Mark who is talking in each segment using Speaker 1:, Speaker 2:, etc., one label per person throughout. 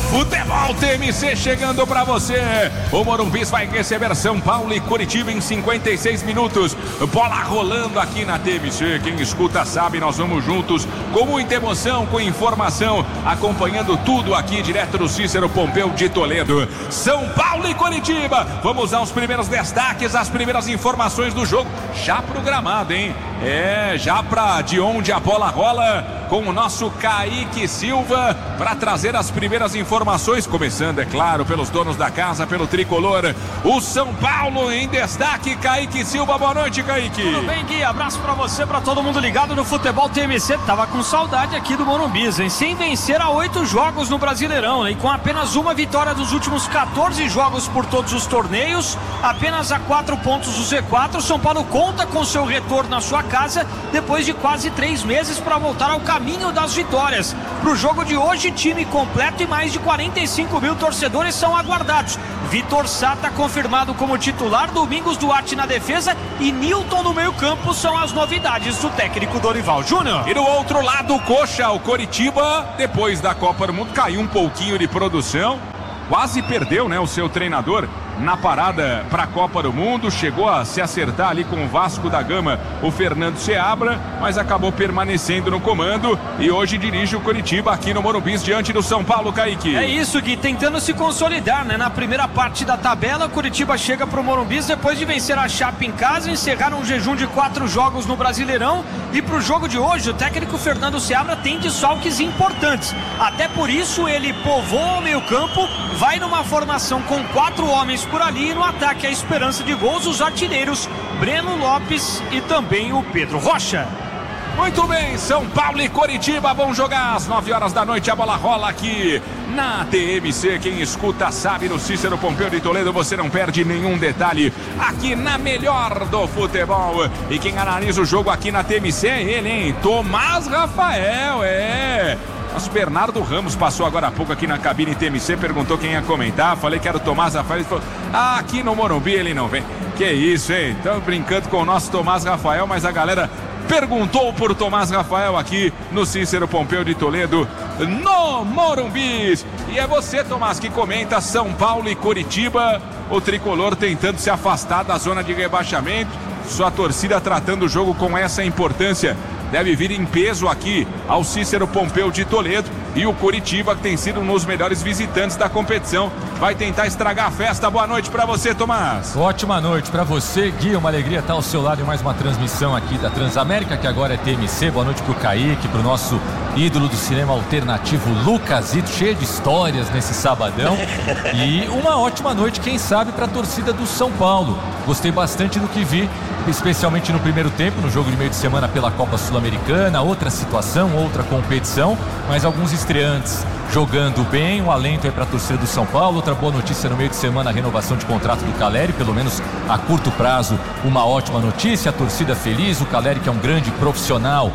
Speaker 1: Futebol TMC chegando pra você. O Morumbi vai receber São Paulo e Curitiba em 56 minutos. Bola rolando aqui na TMC. Quem escuta sabe, nós vamos juntos com muita emoção, com informação, acompanhando tudo aqui direto do Cícero Pompeu de Toledo. São Paulo e Curitiba. Vamos aos primeiros destaques, as primeiras informações do jogo. Já programado, hein? Já pra de onde a bola rola, com o nosso Kaique Silva para trazer as primeiras informações, começando, é claro, pelos donos da casa, pelo tricolor. O São Paulo em destaque, Kaique Silva. Boa noite, Kaique.
Speaker 2: Tudo bem, Gui? Abraço para você, para todo mundo ligado no Futebol TMC. Tava com saudade aqui do Morumbi, hein? Sem vencer há 8 jogos no Brasileirão, né? E com apenas uma vitória dos últimos 14 jogos por todos os torneios, apenas a 4 pontos do Z4. São Paulo conta com seu retorno à sua casa depois de quase 3 meses para voltar ao caminho das vitórias. Pro jogo de hoje, time completo e mais de 45 mil torcedores são aguardados. Vitor Sá tá confirmado como titular, Domingos Duarte na defesa e Nilton no meio campo são as novidades do técnico Dorival Júnior.
Speaker 1: E do outro lado, o Coxa, o Coritiba, depois da Copa do Mundo, caiu um pouquinho de produção, quase perdeu, né, o seu treinador na parada para a Copa do Mundo, chegou a se acertar ali com o Vasco da Gama, o Fernando Seabra, mas acabou permanecendo no comando e hoje dirige o Coritiba aqui no Morumbi diante do São Paulo, Kaique.
Speaker 2: É isso, Gui, tentando se consolidar, né? Na primeira parte da tabela, Coritiba chega pro Morumbi depois de vencer a Chape em casa, encerrar um jejum de 4 jogos no Brasileirão, e pro jogo de hoje o técnico Fernando Seabra tem desfalques importantes, até por isso ele povoa o meio campo, vai numa formação com 4 homens por ali, e no ataque a esperança de gols, os artilheiros Breno Lopes e também o Pedro Rocha.
Speaker 1: Muito bem, São Paulo e Coritiba vão jogar às 9 horas da noite, a bola rola aqui na TMC, quem escuta sabe, no Cícero Pompeu de Toledo, você não perde nenhum detalhe aqui na melhor do futebol. E quem analisa o jogo aqui na TMC é ele, hein? Tomás Rafael, Nosso Bernardo Ramos passou agora há pouco aqui na cabine TMC, perguntou quem ia comentar, falei que era o Tomás Rafael, ele falou, aqui no Morumbi ele não vem. Que isso, hein? Estamos brincando com o nosso Tomás Rafael, mas a galera perguntou por Tomás Rafael aqui no Cícero Pompeu de Toledo, no Morumbi. E é você, Tomás, que comenta São Paulo e Coritiba, o tricolor tentando se afastar da zona de rebaixamento, sua torcida tratando o jogo com essa importância. Deve vir em peso aqui ao Cícero Pompeu de Toledo, e o Coritiba, que tem sido um dos melhores visitantes da competição, vai tentar estragar a festa. Boa noite pra você, Tomás.
Speaker 3: Ótima noite pra você, Gui, uma alegria estar ao seu lado em mais uma transmissão aqui da Transamérica, que agora é TMC. Boa noite pro Kaique, pro nosso ídolo do cinema alternativo Lucasito, cheio de histórias nesse sabadão. E uma ótima noite, quem sabe, pra torcida do São Paulo. Gostei bastante do que vi, especialmente no primeiro tempo, no jogo de meio de semana pela Copa Sul-Americana, outra situação, outra competição, mas alguns estreantes jogando bem, um alento aí para a torcida do São Paulo. Outra boa notícia no meio de semana, a renovação de contrato do Caleri, pelo menos a curto prazo, uma ótima notícia, a torcida feliz, o Caleri, que é um grande profissional,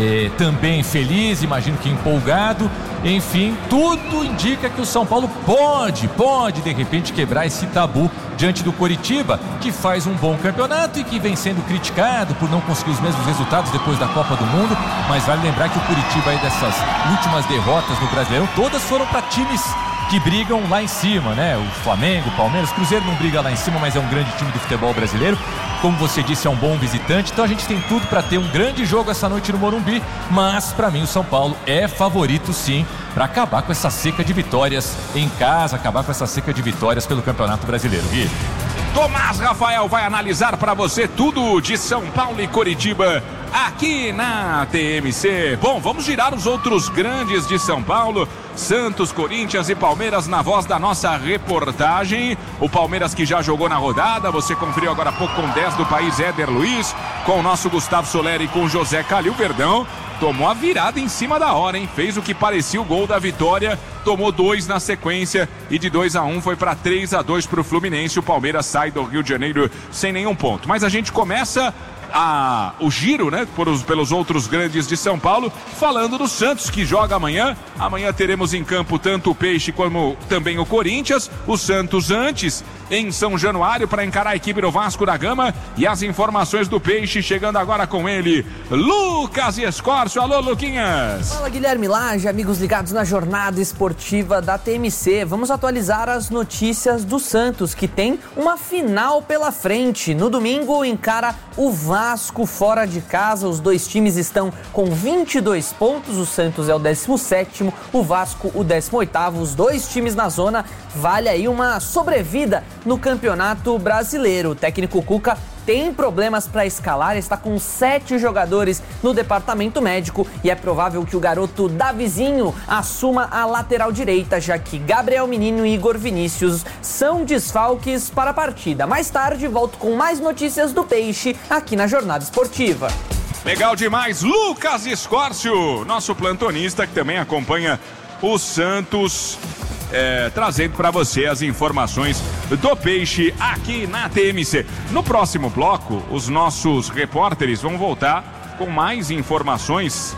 Speaker 3: também feliz, imagino que empolgado. Enfim, tudo indica que o São Paulo pode de repente quebrar esse tabu diante do Coritiba, que faz um bom campeonato e que vem sendo criticado por não conseguir os mesmos resultados depois da Copa do Mundo, mas vale lembrar que o Coritiba aí, dessas últimas derrotas no Brasileirão, todas foram para times que brigam lá em cima, né? O Flamengo, o Palmeiras, o Cruzeiro não briga lá em cima, mas é um grande time do futebol brasileiro. Como você disse, é um bom visitante, então a gente tem tudo para ter um grande jogo essa noite no Morumbi, mas para mim o São Paulo é favorito sim para acabar com essa seca de vitórias em casa, acabar com essa seca de vitórias pelo Campeonato Brasileiro. Gui.
Speaker 1: Tomás Rafael vai analisar para você tudo de São Paulo e Coritiba aqui na TMC. Bom, vamos girar os outros grandes de São Paulo. Santos, Corinthians e Palmeiras na voz da nossa reportagem. O Palmeiras que já jogou na rodada, você conferiu agora há pouco com 10 do país, Éder Luiz, com o nosso Gustavo Soler e com José Calil Verdão. Tomou a virada em cima da hora, hein? Fez o que parecia o gol da vitória, tomou 2 na sequência e de 2-1 foi para 3-2 para o Fluminense. O Palmeiras sai do Rio de Janeiro sem nenhum ponto. Mas a gente começa o giro, né, pelos outros grandes de São Paulo, falando do Santos, que joga amanhã. Amanhã teremos em campo tanto o Peixe como também o Corinthians. O Santos antes em São Januário para encarar a equipe do Vasco da Gama. E as informações do Peixe chegando agora com ele, Lucas Escórcio. Alô, Luquinhas.
Speaker 4: Fala, Guilherme Lage, amigos ligados na jornada esportiva da TMC. Vamos atualizar as notícias do Santos, que tem uma final pela frente. No domingo encara o Vasco fora de casa. Os dois times estão com 22 pontos. O Santos é o 17º, o Vasco o 18º. Os dois times na zona. Vale aí uma sobrevida no Campeonato Brasileiro. O técnico Cuca tem problemas para escalar, está com 7 jogadores no departamento médico e é provável que o garoto Davizinho assuma a lateral direita, já que Gabriel Menino e Igor Vinícius são desfalques para a partida. Mais tarde volto com mais notícias do Peixe aqui na Jornada Esportiva.
Speaker 1: Legal demais, Lucas Escórcio, nosso plantonista que também acompanha o Santos, trazendo para você as informações do Peixe aqui na TMC. No próximo bloco, os nossos repórteres vão voltar com mais informações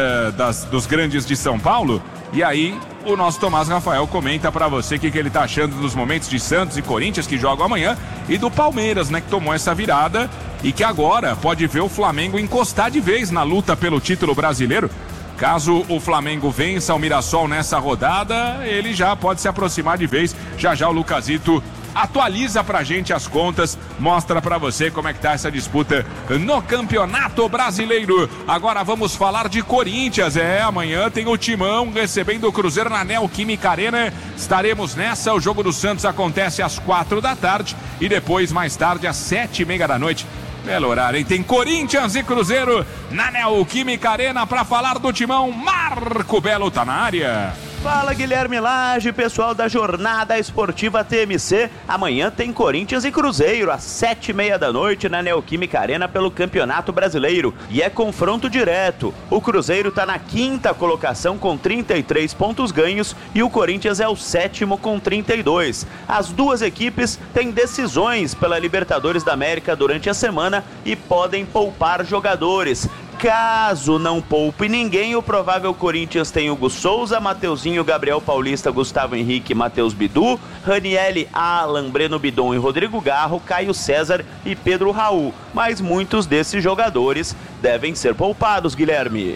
Speaker 1: dos grandes de São Paulo. E aí, o nosso Tomás Rafael comenta para você o que ele tá achando dos momentos de Santos e Corinthians, que jogam amanhã, e do Palmeiras, né, que tomou essa virada e que agora pode ver o Flamengo encostar de vez na luta pelo título brasileiro. Caso o Flamengo vença o Mirassol nessa rodada, ele já pode se aproximar de vez. Já já o Lucasito atualiza pra gente as contas, mostra pra você como é que tá essa disputa no Campeonato Brasileiro. Agora vamos falar de Corinthians. Amanhã tem o Timão recebendo o Cruzeiro na Neoquímica Arena. Estaremos nessa. O jogo do Santos acontece às 4 da tarde e depois, mais tarde, às 7h30 da noite. Belo horário, hein? Tem Corinthians e Cruzeiro na Neoquímica Arena para falar do Timão. Marco Belo tá na área.
Speaker 5: Fala, Guilherme Lage, pessoal da Jornada Esportiva TMC. Amanhã tem Corinthians e Cruzeiro às 7h30 da noite na Neoquímica Arena pelo Campeonato Brasileiro. E é confronto direto. O Cruzeiro tá na 5ª colocação com 33 pontos ganhos e o Corinthians é o 7º com 32. As duas equipes têm decisões pela Libertadores da América durante a semana e podem poupar jogadores. Caso não poupe ninguém, o provável Corinthians tem Hugo Souza, Mateuzinho, Gabriel Paulista, Gustavo Henrique, Matheus Bidu, Ranieri, Alan, Breno Bidon e Rodrigo Garro, Caio César e Pedro Raul. Mas muitos desses jogadores devem ser poupados, Guilherme.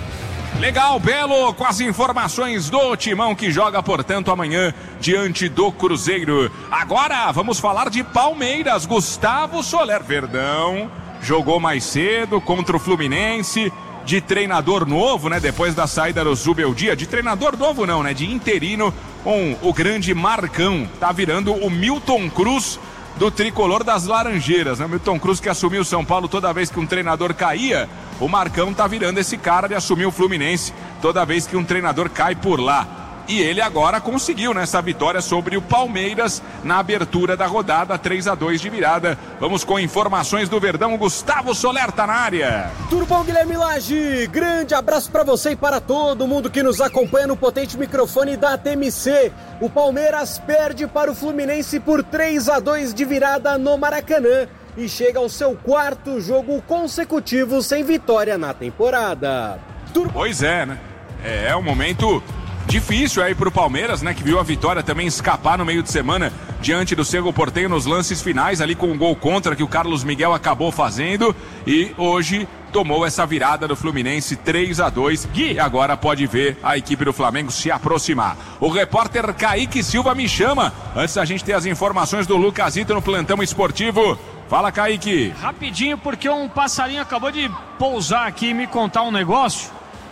Speaker 1: Legal, Belo, com as informações do Timão que joga, portanto, amanhã diante do Cruzeiro. Agora vamos falar de Palmeiras. Gustavo Soler, Verdão jogou mais cedo contra o Fluminense, de treinador novo, né? Depois da saída do Zubeldia, de treinador novo não, né? De interino, o grande Marcão. Tá virando o Milton Cruz do tricolor das Laranjeiras, né? O Milton Cruz que assumiu o São Paulo toda vez que um treinador caía, o Marcão tá virando esse cara de assumir o Fluminense toda vez que um treinador cai por lá. E ele agora conseguiu nessa vitória sobre o Palmeiras na abertura da rodada, 3-2 de virada. Vamos com informações do Verdão. Gustavo Soler tá na área.
Speaker 6: Tudo bom, Guilherme Lage? Grande abraço para você e para todo mundo que nos acompanha no potente microfone da TMC. O Palmeiras perde para o Fluminense por 3-2 de virada no Maracanã e chega ao seu 4º jogo consecutivo sem vitória na temporada.
Speaker 1: Pois é, né? É um momento difícil aí pro Palmeiras, né? Que viu a vitória também escapar no meio de semana diante do Cerro Porteño nos lances finais, ali com um gol contra que o Carlos Miguel acabou fazendo. E hoje tomou essa virada do Fluminense 3-2 e agora pode ver a equipe do Flamengo se aproximar. O repórter Kaique Silva me chama antes da gente ter as informações do Lucasito no plantão esportivo. Fala, Kaique.
Speaker 2: Rapidinho, porque um passarinho acabou de pousar aqui e me contar um negócio.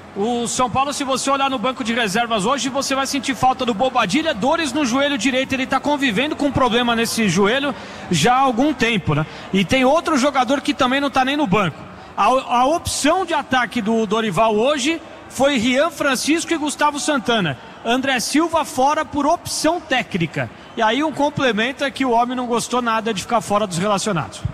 Speaker 2: O São Paulo, se você olhar no banco de reservas hoje, você vai sentir falta do Bobadilha, dores no joelho direito. Ele está convivendo com um problema nesse joelho já há algum tempo, né? E tem outro jogador que também não está nem no banco. A opção de ataque do Dorival hoje foi Rian Francisco e Gustavo Santana. André Silva fora por opção técnica. E aí um complemento é que o homem não gostou nada de ficar fora dos relacionados.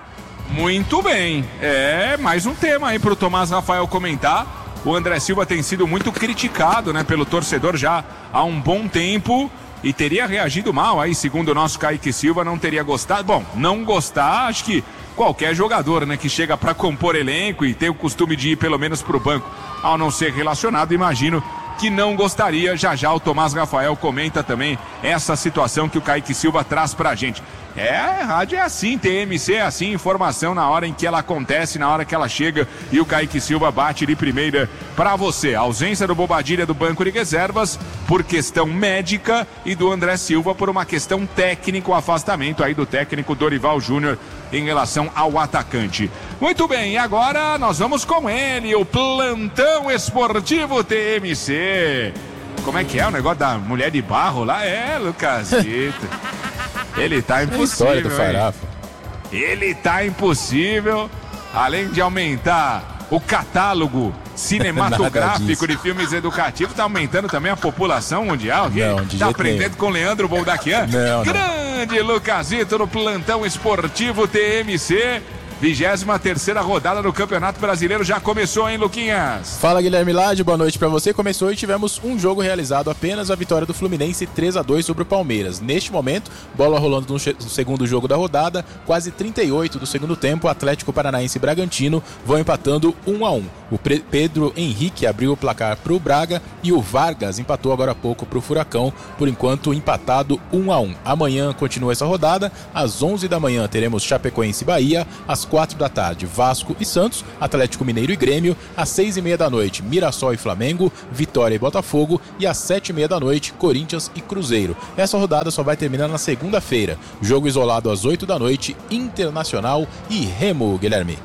Speaker 1: Muito bem. Mais um tema aí para o Tomás Rafael comentar. O André Silva tem sido muito criticado, né, pelo torcedor já há um bom tempo e teria reagido mal aí, segundo o nosso Kaique Silva, não teria gostado. Bom, não gostar, acho que qualquer jogador, né, que chega para compor elenco e tem o costume de ir pelo menos pro banco, ao não ser relacionado, imagino que não gostaria. Já o Tomás Rafael comenta também essa situação que o Kaique Silva traz pra gente. Rádio é assim, TMC é assim, informação na hora em que ela acontece, na hora que ela chega, e o Kaique Silva bate de primeira pra você. A ausência do Bobadilha do banco de reservas por questão médica e do André Silva por uma questão técnica, o afastamento aí do técnico Dorival Júnior em relação ao atacante. Muito bem, e agora nós vamos com ele, o Plantão Esportivo TMC. Como é que é o negócio da mulher de barro lá? Lucasito. Ele tá impossível, ele tá impossível, além de aumentar o catálogo cinematográfico de filmes educativos, tá aumentando também a população mundial. Tá aprendendo com Leandro Boldaquian? Grande Lucasito no Plantão Esportivo TMC. 23ª rodada do Campeonato Brasileiro já começou, hein, Luquinhas?
Speaker 7: Fala, Guilherme Lage, boa noite pra você. Começou e tivemos um jogo realizado, apenas a vitória do Fluminense 3-2 sobre o Palmeiras. Neste momento, bola rolando no segundo jogo da rodada, quase 38 do segundo tempo, Atlético Paranaense e Bragantino vão empatando 1-1. O Pedro Henrique abriu o placar pro Braga e o Vargas empatou agora há pouco pro Furacão, por enquanto empatado 1-1. Amanhã continua essa rodada, às 11 da manhã teremos Chapecoense e Bahia, às 4 da tarde, Vasco e Santos, Atlético Mineiro e Grêmio, às 6h30 da noite, Mirassol e Flamengo, Vitória e Botafogo, e às 7h30 da noite, Corinthians e Cruzeiro. Essa rodada só vai terminar na segunda-feira. Jogo isolado às 8 da noite, Internacional e Remo, Guilherme.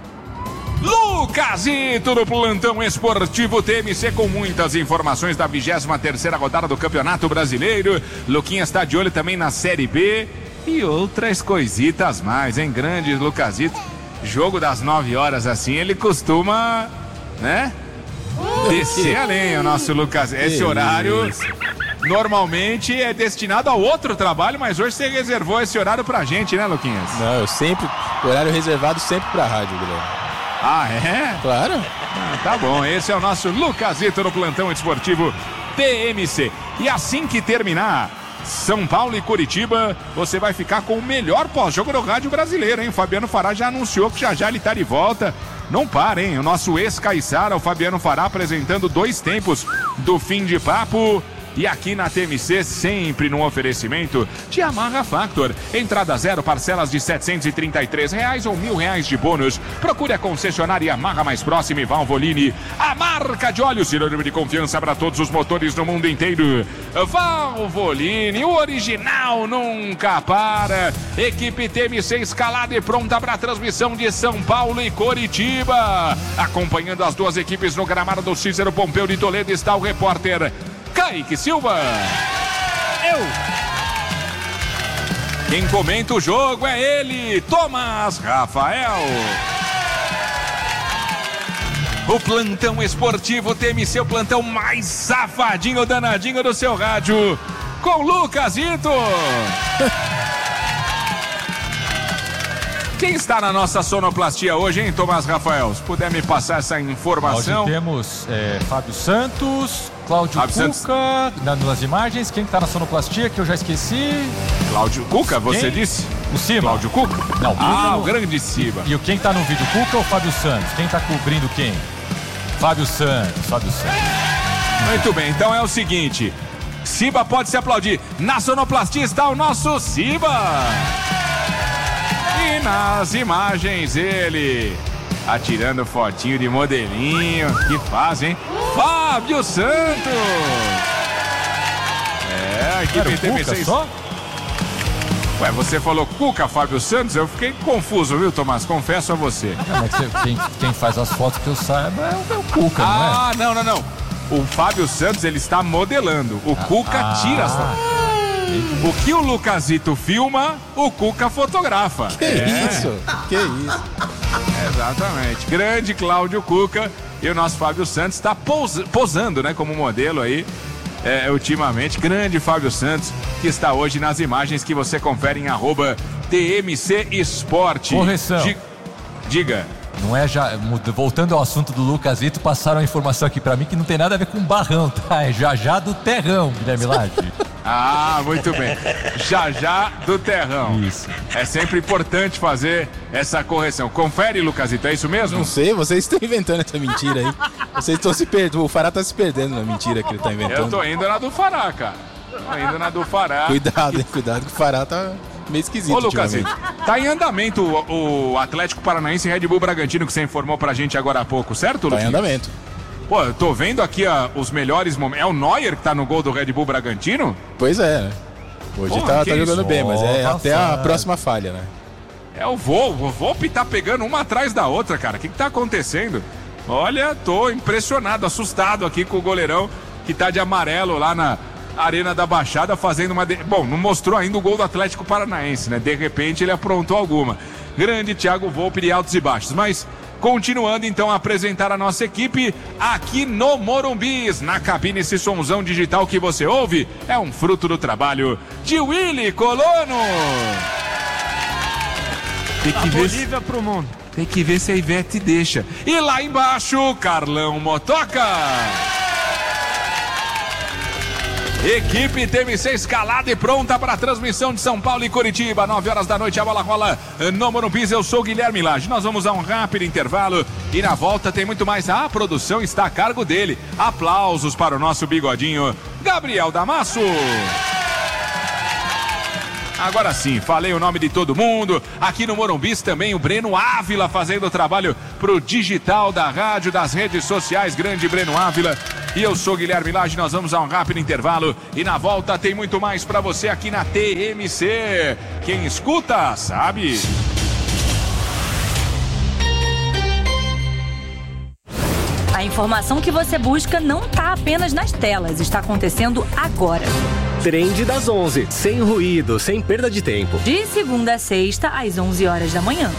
Speaker 1: Lucasito no Plantão Esportivo TMC com muitas informações da 23ª rodada do Campeonato Brasileiro. Luquinha está de olho também na Série B e outras coisitas mais, hein? Grande Lucasito. Jogo das 9 horas assim, ele costuma, né? Descer a lenha, o nosso Lucas. Esse horário normalmente é destinado a outro trabalho, mas hoje você reservou esse horário pra gente, né, Luquinhas?
Speaker 7: Não, eu sempre, horário reservado sempre pra rádio, Guilherme.
Speaker 1: Ah, é?
Speaker 7: Claro.
Speaker 1: Tá bom, esse é o nosso Lucasito no Plantão Esportivo TMC. E assim que terminar São Paulo e Curitiba, você vai ficar com o melhor pós-jogo do rádio brasileiro, hein? O Fabiano Fará já anunciou que já ele tá de volta. Não para, hein? O nosso ex-Caiçara, o Fabiano Fará, apresentando 2 tempos do fim de papo. E aqui na TMC, sempre no oferecimento de Yamaha Factor. Entrada 0, parcelas de R$733 ou R$1.000 de bônus. Procure a concessionária Yamaha mais próxima e Valvoline, a marca de óleo sinônimo de confiança para todos os motores no mundo inteiro. Valvoline, o original nunca para. Equipe TMC escalada e pronta para a transmissão de São Paulo e Coritiba. Acompanhando as duas equipes no gramado do Cícero Pompeu de Toledo está o repórter Kaique Silva. Quem comenta o jogo é ele, Tomás Rafael. O Plantão Esportivo TMC, o plantão mais safadinho, danadinho do seu rádio, com Lucasito. Quem está na nossa sonoplastia hoje, hein, Tomás Rafael? Se puder me passar essa informação.
Speaker 3: Hoje temos Fábio Santos, Cláudio Cuca, nas imagens. Quem está na sonoplastia, que eu já esqueci?
Speaker 1: Cláudio Cuca, você disse?
Speaker 3: O Ciba.
Speaker 1: Cláudio Cuca?
Speaker 3: Não,
Speaker 1: o grande Ciba.
Speaker 3: E quem está no vídeo, Cuca ou Fábio Santos? Quem está cobrindo quem? Fábio Santos.
Speaker 1: Muito bem, então é o seguinte. Ciba pode se aplaudir. Na sonoplastia está o nosso Ciba. E nas imagens ele atirando fotinho de modelinho. Que faz, hein? Fábio Santos! A equipe TMC. Ué, você falou Cuca, Fábio Santos? Eu fiquei confuso, viu, Tomás? Confesso a você.
Speaker 3: Quem faz as fotos que eu saiba é o Cuca, não é?
Speaker 1: Ah, não. O Fábio Santos, ele está modelando. O Cuca tira as fotos. O que o Lucasito filma, o Cuca fotografa.
Speaker 7: Que isso?
Speaker 1: Exatamente. Grande Cláudio Cuca. E o nosso Fábio Santos está posando, né, como modelo aí, ultimamente. Grande Fábio Santos, que está hoje nas imagens que você confere em @TMC Esporte.
Speaker 3: Correção.
Speaker 1: Diga.
Speaker 3: Não é já, voltando ao assunto do Lucasito, passaram a informação aqui pra mim que não tem nada a ver com barrão, tá? É já do terrão, Guilherme Lage.
Speaker 1: Ah, muito bem. Já do terrão.
Speaker 3: Isso.
Speaker 1: É sempre importante fazer essa correção. Confere, Lucasito, é isso mesmo?
Speaker 7: Não sei, vocês estão inventando essa mentira aí. Vocês estão se perdendo. O Fará tá se perdendo na mentira que ele tá inventando.
Speaker 1: Eu tô indo na do Fará, cara. Tô indo na do Fará.
Speaker 7: Cuidado, hein? Cuidado que o Fará tá meio esquisito.
Speaker 1: Ô, Lucasito, tá em andamento o Atlético Paranaense e Red Bull Bragantino que você informou pra gente agora há pouco, certo, Lucas?
Speaker 7: Tá em andamento.
Speaker 1: Pô, eu tô vendo aqui os melhores momentos. É o Neuer que tá no gol do Red Bull Bragantino?
Speaker 7: Pois é, né? Hoje
Speaker 1: Porra,
Speaker 7: tá jogando bem, mas é
Speaker 3: Nossa,
Speaker 7: até a próxima falha, né?
Speaker 1: O Volpe tá pegando uma atrás da outra, cara. O que tá acontecendo? Olha, tô impressionado, assustado aqui com o goleirão que tá de amarelo lá na Arena da Baixada fazendo uma... Bom, não mostrou ainda o gol do Atlético Paranaense, né? De repente ele aprontou alguma. Grande Thiago Volpe de altos e baixos, mas... Continuando então a apresentar a nossa equipe aqui no Morumbis. Na cabine, esse sonzão digital que você ouve é um fruto do trabalho de Willy Colono. Tem que ver
Speaker 2: Bolívia pro mundo.
Speaker 1: Tem que ver se a Ivete deixa. E lá embaixo, Carlão Motoca. Equipe TMC escalada e pronta para a transmissão de São Paulo e Curitiba. 9 horas da noite, a bola rola no Morumbis. Eu sou o Guilherme Lage. Nós vamos a um rápido intervalo e na volta tem muito mais. A produção está a cargo dele. Aplausos para o nosso bigodinho, Gabriel Damasso. Agora sim, falei o nome de todo mundo. Aqui no Morumbis também o Breno Ávila fazendo o trabalho pro digital da rádio, das redes sociais. Grande Breno Ávila. E eu sou Guilherme Lage, nós vamos a um rápido intervalo. E na volta tem muito mais pra você aqui na TMC. Quem escuta, sabe.
Speaker 8: A informação que você busca não está apenas nas telas, está acontecendo agora.
Speaker 9: Trend das 11, sem ruído, sem perda de tempo.
Speaker 8: De segunda a sexta, às 11 horas da manhã.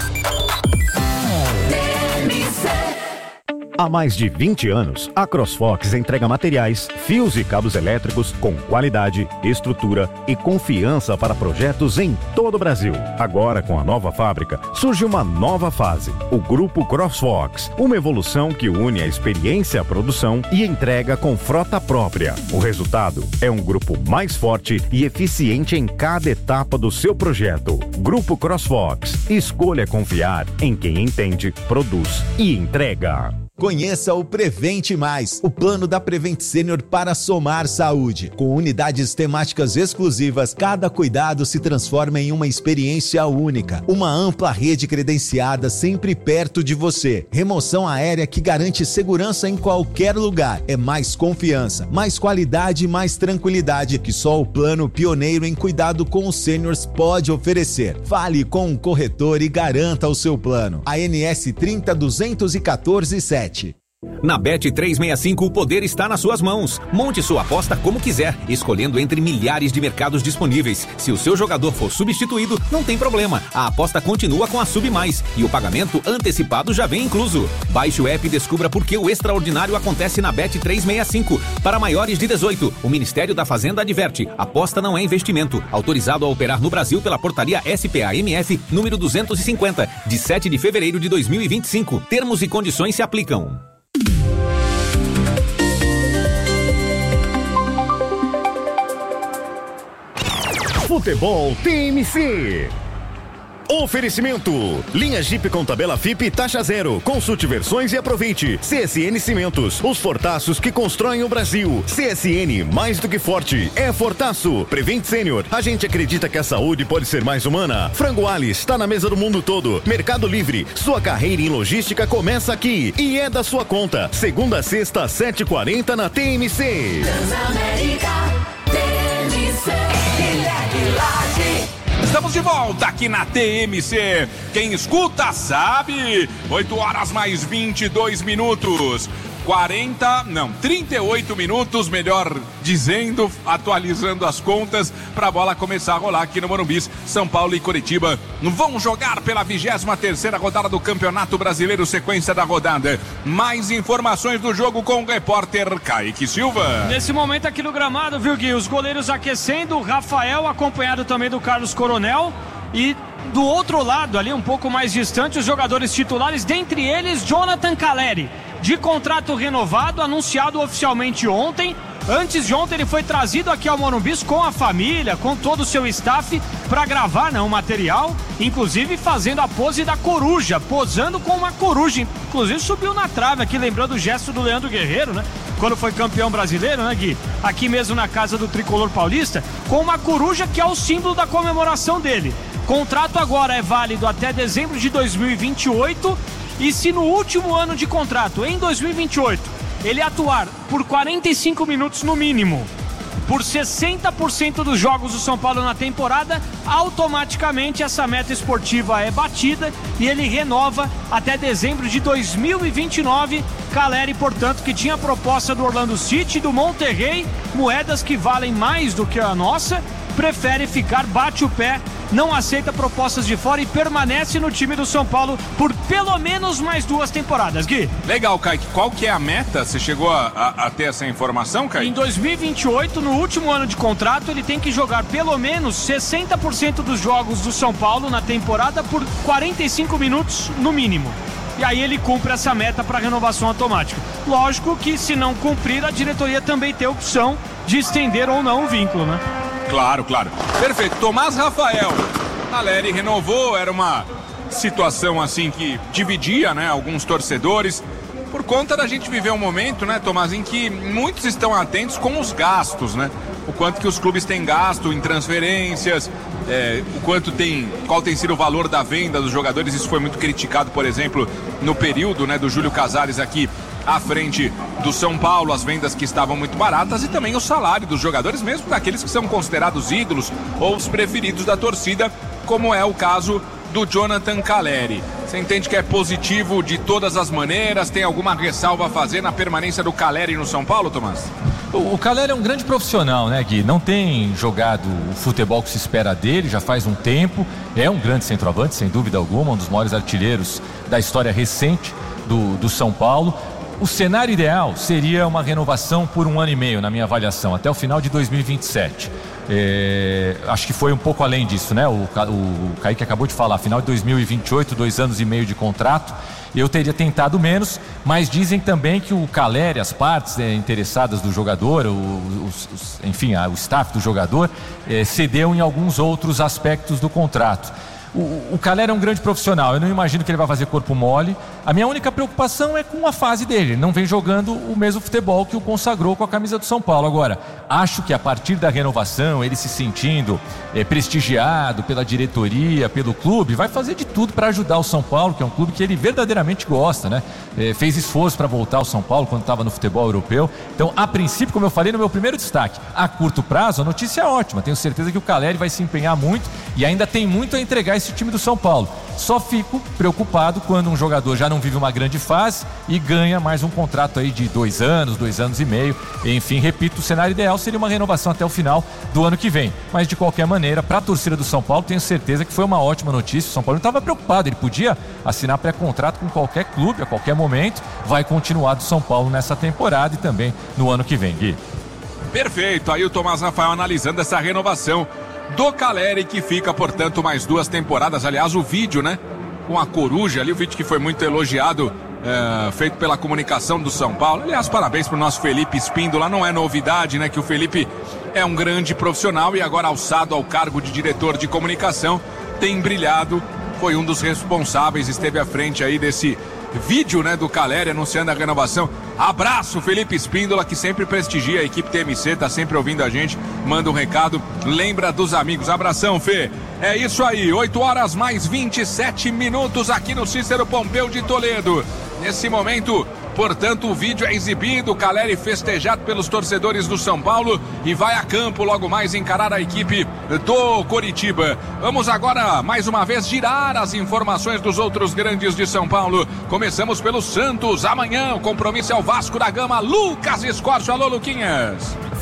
Speaker 10: Há mais de 20 anos, a CrossFox entrega materiais, fios e cabos elétricos com qualidade, estrutura e confiança para projetos em todo o Brasil. Agora, com a nova fábrica, surge uma nova fase, o Grupo CrossFox, uma evolução que une a experiência à produção e entrega com frota própria. O resultado é um grupo mais forte e eficiente em cada etapa do seu projeto. Grupo CrossFox, escolha confiar em quem entende, produz e entrega.
Speaker 11: Conheça o Prevente Mais, o plano da Prevent Senior para somar saúde. Com unidades temáticas exclusivas, cada cuidado se transforma em uma experiência única. Uma ampla rede credenciada sempre perto de você. Remoção aérea que garante segurança em qualquer lugar. É mais confiança, mais qualidade e mais tranquilidade que só o plano pioneiro em cuidado com os sêniors pode oferecer. Fale com um corretor e garanta o seu plano. ANS 30.214.7.
Speaker 12: Na Bet365 o poder está nas suas mãos. Monte sua aposta como quiser, escolhendo entre milhares de mercados disponíveis. Se o seu jogador for substituído, não tem problema. A aposta continua com a Sub Mais e o pagamento antecipado já vem incluso. Baixe o app e descubra por que o extraordinário acontece na Bet365. Para maiores de 18, o Ministério da Fazenda adverte: aposta não é investimento. Autorizado a operar no Brasil pela portaria SPA-MF número 250, de 7 de fevereiro de 2025. Termos e condições se aplicam.
Speaker 10: Futebol TMC. Oferecimento: linha Jeep com tabela FIP taxa zero. Consulte versões e aproveite. CSN Cimentos, os fortaços que constroem o Brasil. CSN, mais do que forte, é fortaço. Prevent Senior, a gente acredita que a saúde pode ser mais humana. Frango Alice, está na mesa do mundo todo. Mercado Livre, sua carreira em logística começa aqui e é da sua conta. Segunda a sexta, 7h40 na TMC.
Speaker 13: Transamérica, TMC, Guilherme Lage.
Speaker 1: Estamos de volta aqui na TMC. Quem escuta sabe. 8 horas mais 22 minutos. 38 minutos, melhor dizendo, atualizando as contas para a bola começar a rolar aqui no Morumbis. São Paulo e Curitiba vão jogar pela 23ª rodada do Campeonato Brasileiro, sequência da rodada. Mais informações do jogo com o repórter Kaique Silva.
Speaker 2: Nesse momento aqui no gramado, viu, Gui? Os goleiros aquecendo, o Rafael acompanhado também do Carlos Coronel e do outro lado ali, um pouco mais distante, os jogadores titulares, dentre eles Jonathan Caleri, de contrato renovado, anunciado oficialmente ontem, Antes de ontem ele foi trazido aqui ao Morumbi com a família, com todo o seu staff, para gravar, né, um material, inclusive fazendo a pose da coruja, posando com uma coruja, inclusive subiu na trave aqui, lembrando o gesto do Leandro Guerreiro, né, quando foi campeão brasileiro, né, Gui? Aqui mesmo na casa do Tricolor Paulista, com uma coruja que é o símbolo da comemoração dele. Contrato agora é válido até dezembro de 2028 e se no último ano de contrato, em 2028, ele atuar por 45 minutos no mínimo, por 60% dos jogos do São Paulo na temporada, automaticamente essa meta esportiva é batida e ele renova até dezembro de 2029. Caleri, portanto, que tinha a proposta do Orlando City, do Monterrey, moedas que valem mais do que a nossa, prefere ficar, bate o pé, não aceita propostas de fora e permanece no time do São Paulo por pelo menos mais 2 temporadas, Gui.
Speaker 1: Legal, Kaique. Qual que é a meta? Você chegou a ter essa informação, Kaique?
Speaker 2: Em 2028, no último ano de contrato, ele tem que jogar pelo menos 60% dos jogos do São Paulo na temporada por 45 minutos no mínimo. E aí ele cumpre essa meta para renovação automática. Lógico que se não cumprir, a diretoria também tem a opção de estender ou não o vínculo, né?
Speaker 1: Claro, claro. Perfeito. Tomás Rafael. Caleri renovou, era uma situação assim que dividia, né, alguns torcedores, por conta da gente viver um momento, né, Tomás, em que muitos estão atentos com os gastos, né? O quanto que os clubes têm gasto em transferências, qual tem sido o valor da venda dos jogadores. Isso foi muito criticado, por exemplo, no período, né, do Júlio Casares aqui à frente do São Paulo, as vendas que estavam muito baratas e também o salário dos jogadores, mesmo daqueles que são considerados ídolos ou os preferidos da torcida, como é o caso do Jonathan Caleri. Você entende que é positivo de todas as maneiras? Tem alguma ressalva a fazer na permanência do Caleri no São Paulo, Tomás?
Speaker 3: O Caleri é um grande profissional, né, Gui? Não tem jogado o futebol que se espera dele, já faz um tempo. É um grande centroavante, sem dúvida alguma, um dos maiores artilheiros da história recente do São Paulo. O cenário ideal seria uma renovação por 1 ano e meio, na minha avaliação, até o final de 2027. Acho que foi um pouco além disso, né? O Kaique acabou de falar, final de 2028, 2 anos e meio de contrato. Eu teria tentado menos, mas dizem também que o Caleri, as partes interessadas do jogador, enfim, o staff do jogador, cedeu em alguns outros aspectos do contrato. O Caleri é um grande profissional, eu não imagino que ele vai fazer corpo mole. A minha única preocupação é com a fase dele. Ele não vem jogando o mesmo futebol que o consagrou com a camisa do São Paulo. Agora, acho que a partir da renovação, ele se sentindo prestigiado pela diretoria, pelo clube, vai fazer de tudo para ajudar o São Paulo, que é um clube que ele verdadeiramente gosta, né? Fez esforço para voltar ao São Paulo quando estava no futebol europeu. Então, a princípio, como eu falei no meu primeiro destaque, a curto prazo, a notícia é ótima. Tenho certeza que o Caleri vai se empenhar muito e ainda tem muito a entregar esse time do São Paulo. Só fico preocupado quando um jogador já não vive uma grande fase e ganha mais um contrato aí de 2 anos, 2 anos e meio. Enfim, repito, o cenário ideal seria uma renovação até o final do ano que vem. Mas de qualquer maneira, para a torcida do São Paulo, tenho certeza que foi uma ótima notícia. O São Paulo não estava preocupado, ele podia assinar pré-contrato com qualquer clube a qualquer momento. Vai continuar do São Paulo nessa temporada e também no ano que vem, Gui.
Speaker 1: Perfeito, aí o Tomás Rafael analisando essa renovação do Caleri, que fica, portanto, mais 2 temporadas. Aliás, o vídeo, né, com a coruja ali, o vídeo que foi muito elogiado, feito pela comunicação do São Paulo. Aliás, parabéns pro nosso Felipe Espíndola. Não é novidade, né, que o Felipe é um grande profissional e agora alçado ao cargo de diretor de comunicação, tem brilhado, foi um dos responsáveis, esteve à frente aí desse vídeo, né, do Caleri anunciando a renovação. Abraço, Felipe Espíndola, que sempre prestigia a equipe TMC, tá sempre ouvindo a gente, manda um recado, lembra dos amigos. Abração, Fê. É isso aí, 8 horas mais 27 minutos aqui no Cícero Pompeu de Toledo. Nesse momento, portanto, o vídeo é exibido, Caleri festejado pelos torcedores do São Paulo e vai a campo logo mais encarar a equipe do Coritiba. Vamos agora, mais uma vez, girar as informações dos outros grandes de São Paulo. Começamos pelo Santos. Amanhã o compromisso é o Vasco da Gama. Lucas Escorcio. Alô, Luquinhas.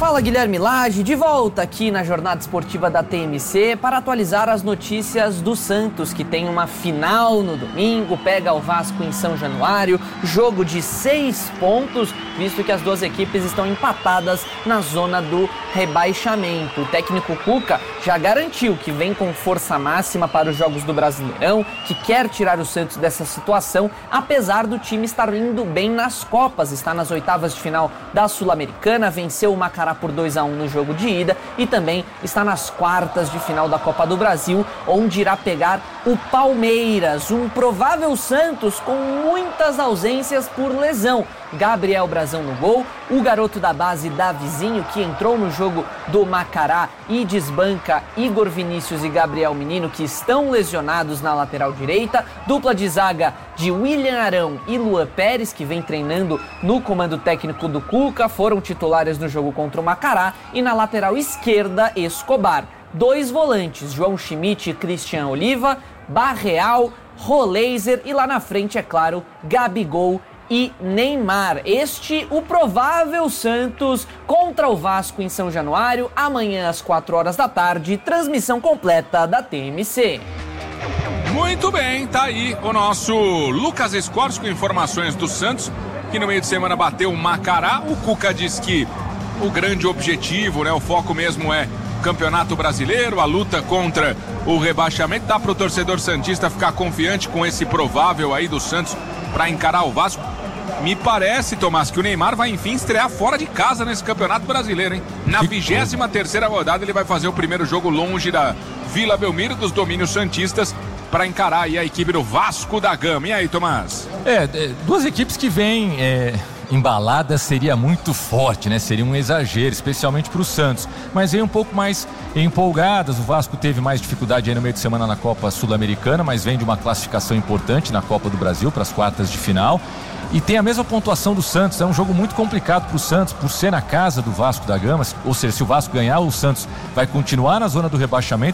Speaker 4: Fala, Guilherme Lage, de volta aqui na Jornada Esportiva da TMC para atualizar as notícias do Santos, que tem uma final no domingo, pega o Vasco em São Januário, jogo de 6 pontos, visto que as duas equipes estão empatadas na zona do rebaixamento. O técnico Cuca já garantiu que vem com força máxima para os jogos do Brasileirão, que quer tirar o Santos dessa situação, apesar do time estar indo bem nas Copas, está nas oitavas de final da Sul-Americana, venceu o Macará por 2-1 no jogo de ida e também está nas quartas de final da Copa do Brasil, onde irá pegar o Palmeiras, um provável Santos com muitas ausências por lesão. Gabriel Brazão no gol, o garoto da base Davizinho, que entrou no jogo do Macará e desbanca Igor Vinícius e Gabriel Menino, que estão lesionados na lateral direita, dupla de zaga de William Arão e Luan Pérez, que vem treinando no comando técnico do Cuca, foram titulares no jogo contra o Macará, e na lateral esquerda, Escobar. 2 volantes, João Schmidt e Christian Oliva, Barreal, Roleiser e lá na frente, é claro, Gabigol e Neymar. Este, o provável Santos contra o Vasco em São Januário, amanhã às 4 horas da tarde, transmissão completa da TMC.
Speaker 1: Muito bem, tá aí o nosso Lucas Escorce com informações do Santos, que no meio de semana bateu o Macará. O Cuca diz que o grande objetivo, né, o foco mesmo é o Campeonato Brasileiro, a luta contra o rebaixamento. Dá para o torcedor santista ficar confiante com esse provável aí do Santos para encarar o Vasco. Me parece, Tomás, que o Neymar vai enfim estrear fora de casa nesse Campeonato Brasileiro, hein? Na 23ª rodada ele vai fazer o primeiro jogo longe da Vila Belmiro, dos domínios santistas, para encarar aí a equipe do Vasco da Gama. E aí, Tomás?
Speaker 3: Duas equipes que vêm embaladas seria muito forte, né? Seria um exagero, especialmente para o Santos. Mas vem um pouco mais empolgadas. O Vasco teve mais dificuldade aí no meio de semana na Copa Sul-Americana, mas vem de uma classificação importante na Copa do Brasil para as quartas de final. E tem a mesma pontuação do Santos. É um jogo muito complicado para o Santos, por ser na casa do Vasco da Gama. Ou seja, se o Vasco ganhar, o Santos vai continuar na zona do rebaixamento.